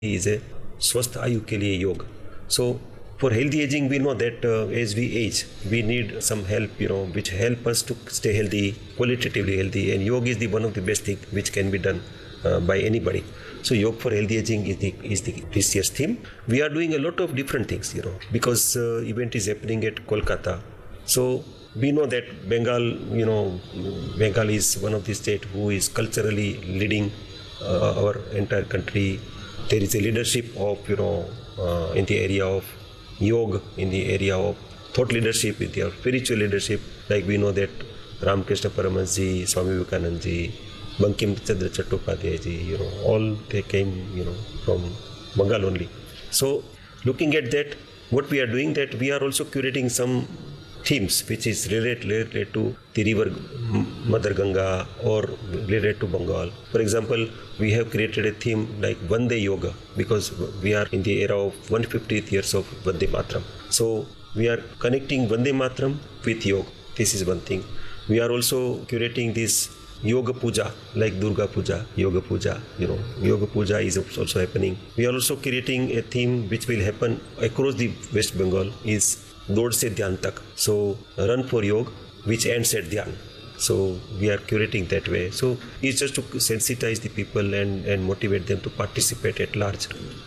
is a स्वस्थ आयु के लिए योग. So for healthy aging, we know that as we age, we need some help, which help us to stay healthy, qualitatively healthy. And yoga is one of the best thing which can be done by anybody. So yoga for healthy aging is the this year's theme. We are doing a lot of different things, because event is happening at Kolkata. So we know that Bengal is one of the state who is culturally leading our entire country. There is a leadership of, in the area of yoga, in the area of thought leadership, in the spiritual leadership. Like we know that Ramakrishna Paramahansa, Swami Vivekananda, Bankim Chandra Chattopadhyay, all they came, from Bengal only. So looking at that, what we are doing, that we are also curating some themes which is related to the river Mother Ganga or related to Bengal. For example, we have created a theme like Vande Yoga, because we are in the era of 150th years of Vande Mataram. So we are connecting Vande Mataram with yoga. This is one thing. We are also curating this Yoga Puja, like Durga Puja, Yoga Puja. Yoga Puja is also happening. We are also creating a theme which will happen across the West Bengal, is Dod Se Dhyan Tak. So run for yoga, which ends at Dhyan. So we are curating that way. So it's just to sensitize the people and motivate them to participate at large.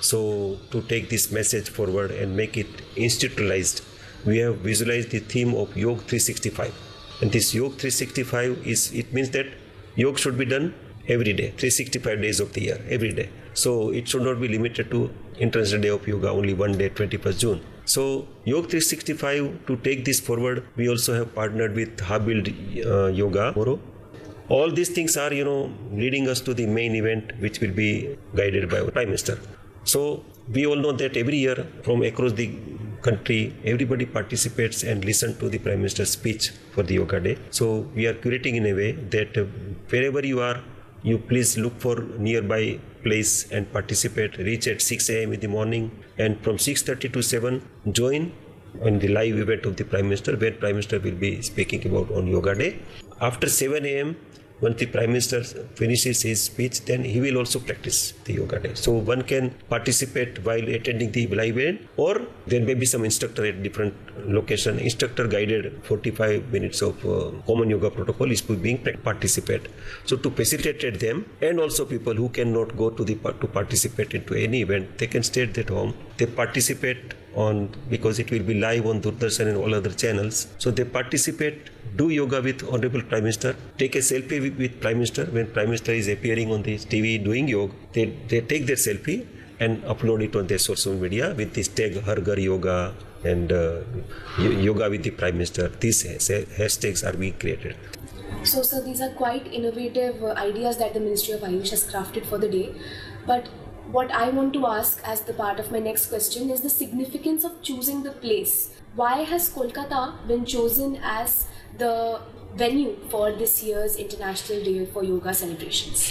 So to take this message forward and make it institutionalized, we have visualized the theme of Yoga 365. And this Yoga 365 it means that yoga should be done every day, 365 days of the year, every day. So it should not be limited to International Day of Yoga, only one day, 21st June. So Yoga 365, to take this forward, we also have partnered with Habil Yoga Moro. All these things are, leading us to the main event, which will be guided by our Prime Minister. So we all know that every year from across the country, everybody participates and listens to the Prime Minister's speech for the Yoga Day. So we are curating in a way that wherever you are, you please look for nearby place and participate. Reach at 6 a.m. in the morning, and from 6:30 to 7, join in the live event of the Prime Minister, where Prime Minister will be speaking about on Yoga Day. After 7 a.m., once the Prime Minister finishes his speech, then he will also practice the Yoga Day. So one can participate while attending the live event, or there may be some instructor at different location. Instructor guided 45 minutes of common yoga protocol is being participate. So to facilitate them, and also people who cannot go to participate into any event, they can stay at their home. They participate because it will be live on Doordarshan and all other channels. So they participate, do yoga with Honorable Prime Minister, take a selfie with Prime Minister. When Prime Minister is appearing on the TV doing yoga, they take their selfie and upload it on their social media with this tag Har Ghar Yoga and Yoga with the Prime Minister. These hashtags are being created. So, sir, these are quite innovative ideas that the Ministry of Ayush has crafted for the day. But what I want to ask as the part of my next question is the significance of choosing the place. Why has Kolkata been chosen as the venue for this year's International Day for Yoga celebrations?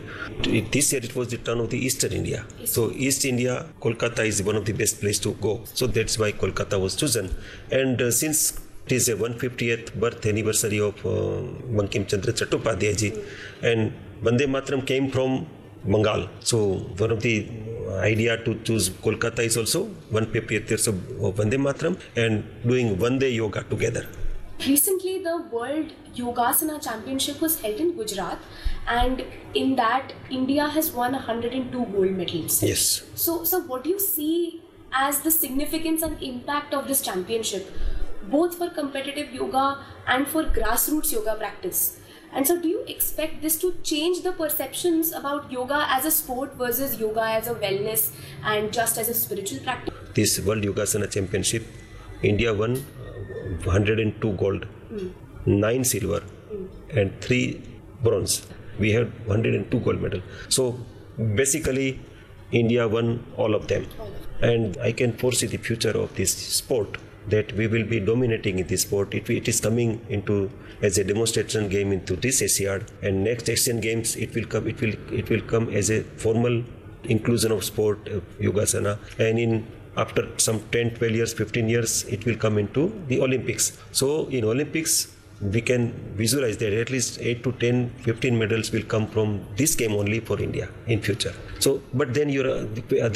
This year it was the turn of the Eastern India. So East India, Kolkata is one of the best place to go. So that's why Kolkata was chosen. And since it is a 150th birth anniversary of Bankim Chandra Chattopadhyay ji, and Vande Mataram came from Bengal. So one of the idea to choose Kolkata is also 150th years of Vande Mataram and doing Vande Yoga together. Recently, the World Yogasana Championship was held in Gujarat, and in that, India has won 102 gold medals. Yes. So what do you see as the significance and impact of this championship, both for competitive yoga and for grassroots yoga practice? And so do you expect this to change the perceptions about yoga as a sport versus yoga as a wellness and just as a spiritual practice? This World Yogasana Championship, India won 102 gold, 9 silver and 3 bronze. We had 102 gold medal. So basically India won all of them. And I can foresee the future of this sport, that we will be dominating in this sport. It is coming into as a demonstration game into this Asiad, and next Asian Games it will come as a formal inclusion of sport, Yogasana, and after some 10, 12 years, 15 years, it will come into the Olympics. So in Olympics, we can visualize that at least 8 to 10, 15 medals will come from this game only for India in future. So, but then the other